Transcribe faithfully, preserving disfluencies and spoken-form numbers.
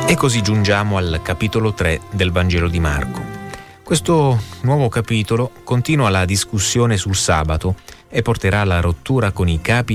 E così giungiamo al capitolo tre del Vangelo di Marco. Questo nuovo capitolo continua la discussione sul sabato e porterà alla rottura con i capi